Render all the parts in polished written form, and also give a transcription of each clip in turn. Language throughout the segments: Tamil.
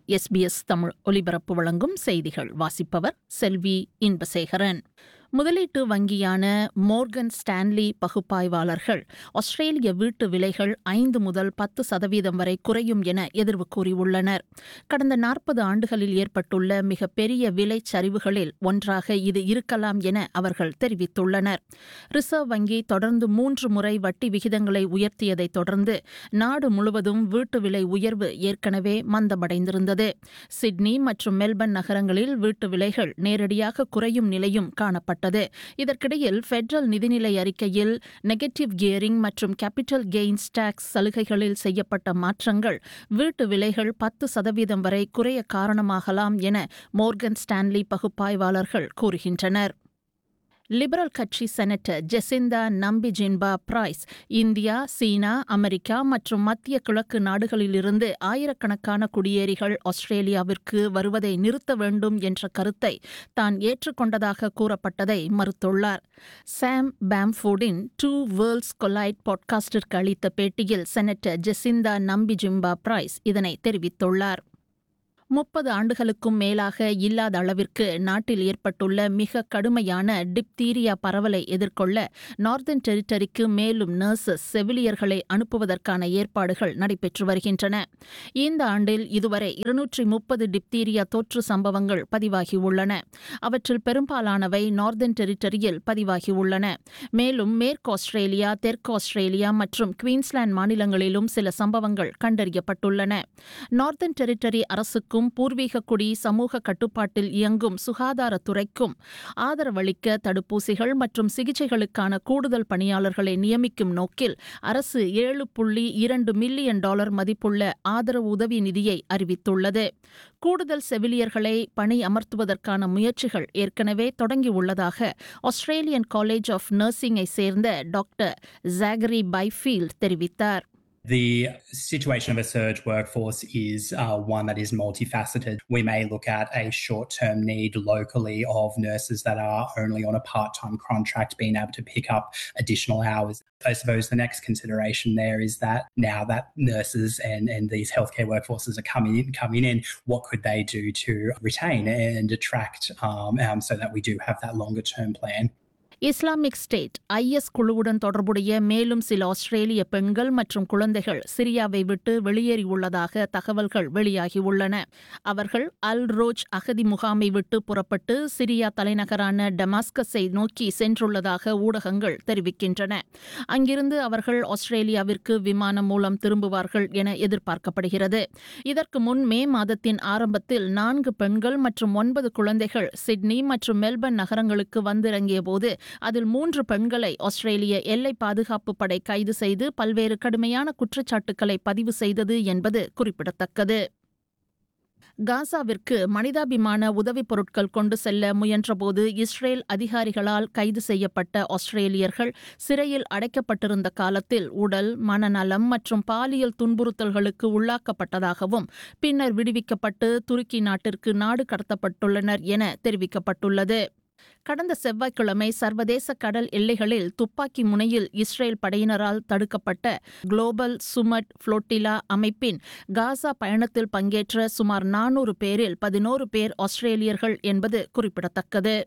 SBS தமிழ் ஒலிபரப்பு வழங்கும் செய்திகள். வாசிப்பவர் செல்வி இன்பசேகரன். முதலீட்டு வங்கியான மோர்கன் ஸ்டான்லி பகுப்பாய்வாளர்கள் ஆஸ்திரேலிய வீட்டு விலைகள் 5 முதல் 10% வரை குறையும் என எதிர்வு கூறியுள்ளனர். கடந்த 40 ஆண்டுகளில் ஏற்பட்டுள்ள மிகப்பெரிய விலை சரிவுகளில் ஒன்றாக இது இருக்கலாம் என அவர்கள் தெரிவித்துள்ளனர். ரிசர்வ் வங்கி தொடர்ந்து 3 முறை வட்டி விகிதங்களை உயர்த்தியதைத் தொடர்ந்து நாடு முழுவதும் வீட்டு விலை உயர்வு ஏற்கனவே மந்தமடைந்திருந்தது. சிட்னி மற்றும் மெல்பர்ன் நகரங்களில் வீட்டு விலைகள் நேரடியாக குறையும் நிலையும் காணப்பட்டது. இதற்கிடையில் பெடரல் நிதிநிலை அறிக்கையில் நெகட்டிவ் கியரிங் மற்றும் கேபிட்டல் கெய்ன்ஸ் டாக்ஸ் சலுகைகளில் செய்யப்பட்ட மாற்றங்கள் வீட்டு விலைகள் 10% வரை குறைய காரணமாகலாம் என மோர்கன் ஸ்டான்லி பகுப்பாய்வாளர்கள் கூறுகின்றனர். லிபரல் கட்சி செனட்டர் ஜெசிந்தா நம்பிஜின்பா பிரைஸ் இந்தியா, சீனா, அமெரிக்கா மற்றும் மத்திய கிழக்கு நாடுகளிலிருந்து ஆயிரக்கணக்கான குடியேறிகள் ஆஸ்திரேலியாவிற்கு வருவதை நிறுத்த வேண்டும் என்ற கருத்தை தான் ஏற்றுக்கொண்டதாக கூறப்பட்டதை மறுத்துள்ளார். சாம் பாம்ஃபோர்டின் 2 Worlds Collide பாட்காஸ்டிற்கு அளித்த பேட்டியில் செனட்டர் ஜெசிந்தா நம்பிஜின்பா பிரைஸ் இதனை தெரிவித்துள்ளார். 30 ஆண்டுகளுக்கும் மேலாக இல்லாத அளவிற்கு நாட்டில் ஏற்பட்டுள்ள மிக கடுமையான டிப்தீரியா பரவலை எதிர்கொள்ள நார்தர்ன் டெரிட்டரிக்கு மேலும் நர்சஸ் செவிலியர்களை அனுப்புவதற்கான ஏற்பாடுகள் நடைபெற்று வருகின்றன. இந்த ஆண்டில் இதுவரை 230 டிப்தீரியா தொற்று சம்பவங்கள் பதிவாகியுள்ளன. அவற்றில் பெரும்பாலானவை நார்தர்ன் டெரிட்டரியில் பதிவாகியுள்ளன. மேலும் மேற்கு ஆஸ்திரேலியா, தெற்கு ஆஸ்திரேலியா மற்றும் குயின்ஸ்லாந்து மாநிலங்களிலும் சில சம்பவங்கள் கண்டறியப்பட்டுள்ளன. நார்தர்ன் டெரிட்டரி அரசுக்கு பூர்வீக குடி சமூக கட்டுப்பாட்டில் இயங்கும் சுகாதாரத்துறைக்கும் ஆதரவளிக்க தடுப்பூசிகள் மற்றும் சிகிச்சைகளுக்கான கூடுதல் பணியாளர்களை நியமிக்கும் நோக்கில் அரசு $7.2 மில்லியன் மதிப்புள்ள ஆதரவு உதவி நிதியை அறிவித்துள்ளது. கூடுதல் செவிலியர்களை பணி அமர்த்துவதற்கான முயற்சிகள் ஏற்கனவே தொடங்கியுள்ளதாக ஆஸ்திரேலியன் காலேஜ் ஆஃப் நர்சிங்கை சேர்ந்த டாக்டர் ஜாகரி பைஃபீல்ட் தெரிவித்தார். The situation of a surge workforce is one that is multifaceted. We may look at a short-term need locally of nurses that are only on a part-time contract being able to pick up additional hours. I suppose the next consideration there is that now that nurses and these healthcare workforces are coming in, what could they do to retain and attract so that we do have that longer-term plan. Islamic state IS குழுவுடன் தொடர்புடைய மேலும் சில ஆஸ்திரேலிய பெண்கள் மற்றும் குழந்தைகள் சிரியாவை விட்டு வெளியேறியுள்ளதாக தகவல்கள் வெளியாகியுள்ளன. அவர்கள் அல் ரோஜ் அகதி முகாமை விட்டு புறப்பட்டு சிரியா தலைநகரான டமாஸ்கஸை நோக்கி சென்றுள்ளதாக ஊடகங்கள் தெரிவிக்கின்றன. அங்கிருந்து அவர்கள் ஆஸ்திரேலியாவிற்கு விமானம் மூலம் திரும்புவார்கள் என எதிர்பார்க்கப்படுகிறது. இதற்கு முன் மே மாதத்தின் ஆரம்பத்தில் 4 பெண்கள் மற்றும் 9 குழந்தைகள் சிட்னி மற்றும் மெல்பர்ன் நகரங்களுக்கு வந்திறங்கிய போது அதில் 3 பெண்களை ஆஸ்திரேலிய எல்லை பாதுகாப்பு படை கைது செய்து பல்வேறு கடுமையான குற்றச்சாட்டுக்களை பதிவு செய்தது என்பது குறிப்பிடத்தக்கது. காசாவிற்கு மனிதாபிமான உதவிப் பொருட்கள் கொண்டு செல்ல முயன்றபோது இஸ்ரேல் அதிகாரிகளால் கைது செய்யப்பட்ட ஆஸ்திரேலியர்கள் சிறையில் அடைக்கப்பட்டிருந்த காலத்தில் உடல், மனநலம் மற்றும் பாலியல் துன்புறுத்தல்களுக்கு உள்ளாக்கப்பட்டதாகவும் பின்னர் விடுவிக்கப்பட்டு துருக்கி நாட்டிற்கு நாடு கடத்தப்பட்டுள்ளனர் என தெரிவிக்கப்பட்டுள்ளது. கடந்த செவ்வாய்க்கிழமை சர்வதேச கடல் எல்லைகளில் துப்பாக்கி முனையில் இஸ்ரேல் படையினரால் தடுக்கப்பட்ட குளோபல் சுமட் புளோட்டிலா அமைப்பின் காசா பயணத்தில் பங்கேற்ற சுமார் 400 பேரில் 11 பேர் ஆஸ்திரேலியர்கள் என்பது குறிப்பிடத்தக்கது.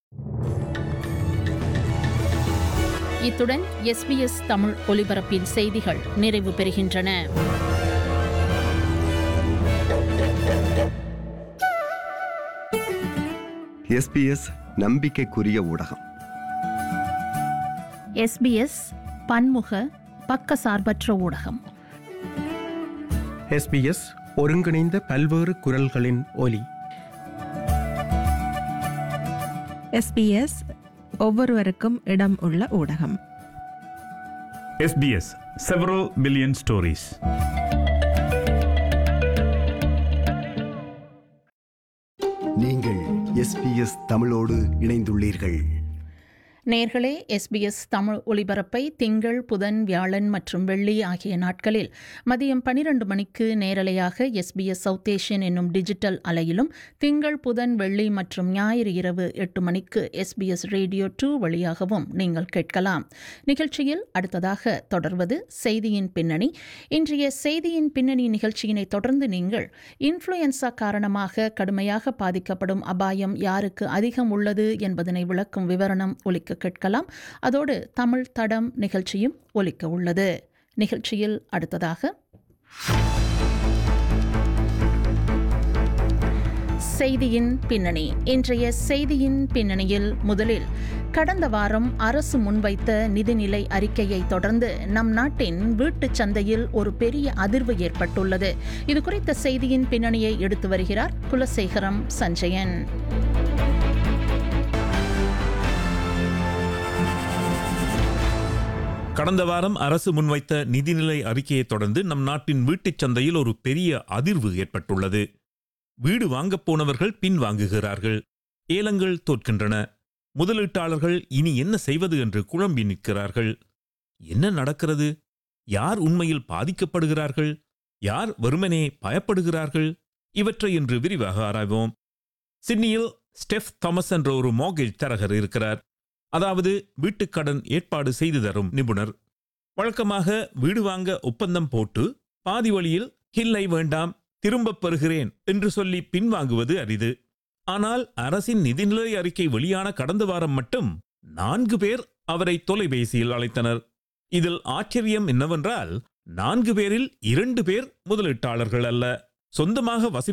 இத்துடன் SBS தமிழ் ஒலிபரப்பின் செய்திகள் நிறைவு பெறுகின்றன. SBS நம்பிக்கைக்குரிய ஊடகம். SBS பன்முக பக்கசார்பற்ற ஊடகம். SBS ஒருங்கிணைந்த பல்வேறு குரல்களின் ஒலி. SBS ஒவ்வொருவருக்கும் இடம் உள்ள ஊடகம். SBS several billion stories. நீங்கள் SBS தமிழோடு இணைந்துள்ளீர்கள். நேர்களே, எஸ்பிஎஸ் தமிழ் ஒலிபரப்பை திங்கள், புதன், வியாழன் மற்றும் வெள்ளி ஆகிய நாட்களில் மதியம் 12 மணிக்கு நேரலையாக எஸ்பிஎஸ் சவுத் ஏஷியன் என்னும் டிஜிட்டல் அலையிலும், திங்கள், புதன், வெள்ளி மற்றும் ஞாயிறு இரவு 8 மணிக்கு எஸ்பிஎஸ் ரேடியோ 2 வழியாகவும் நீங்கள் கேட்கலாம். நிகழ்ச்சியில் அடுத்ததாக தொடர்வது செய்தியின் பின்னணி. இன்றைய செய்தியின் பின்னணி நிகழ்ச்சியினை தொடர்ந்து நீங்கள் இன்ஃப்ளூயன்சா காரணமாக கடுமையாக பாதிக்கப்படும் அபாயம் யாருக்கு அதிகம் உள்ளது என்பதனை விளக்கும் விவரணம் ஒலிக்க கேட்கலாம். அதோடு தமிழ் தடம் நிகழ்ச்சியும் ஒலிக்க உள்ளது. நிகழ்ச்சியில் அடுத்ததாக செய்தியின் பின்னணி. இன்றைய செய்தியின் பின்னணியில் முதலில் கடந்த வாரம் அரசு முன்வைத்த நிதிநிலை அறிக்கையை தொடர்ந்து நம் நாட்டின் வீட்டுச் சந்தையில் ஒரு பெரிய அதிர்வு ஏற்பட்டுள்ளது. இது குறித்த செய்தியின் பின்னணியை எடுத்து வருகிறார் குலசேகரம் சஞ்சயன். கடந்த வாரம் அரசு முன்வைத்த நிதிநிலை அறிக்கையை தொடர்ந்து நம் நாட்டின் வீட்டுச் சந்தையில் ஒரு பெரிய அதிர்வு ஏற்பட்டுள்ளது. வீடு வாங்கப் போனவர்கள் பின் வாங்குகிறார்கள். ஏலங்கள் தோற்கின்றன. முதலீட்டாளர்கள் இனி என்ன செய்வது என்று குழம்பி நிற்கிறார்கள். என்ன நடக்கிறது? யார் உண்மையில் பாதிக்கப்படுகிறார்கள்? யார் வெறுமனே பயப்படுகிறார்கள்? இவற்றை இன்று விரிவாக ஆராய்வோம். சிட்னியில் ஸ்டெஃப் தாமஸ் என்ற ஒரு மோர்கேஜ் தரகர் இருக்கிறார். அதாவது வீட்டுக்கடன் ஏற்பாடு செய்து தரும் நிபுணர். வழக்கமாக வீடு வாங்க ஒப்பந்தம் போட்டு பாதி வழியில் இல்லை வேண்டாம் திரும்பப் பெறுகிறேன் என்று சொல்லி பின்வாங்குவது அரிது. ஆனால் அரசின் நிதிநிலை அறிக்கை வெளியான கடந்த வாரம் மட்டும் 4 பேர் அவரை தொலைபேசியில் அழைத்தனர். இதில் ஆச்சரியம் என்னவென்றால் 4 பேரில் 2 பேர் முதலீட்டாளர்கள் அல்ல, சொந்தமாக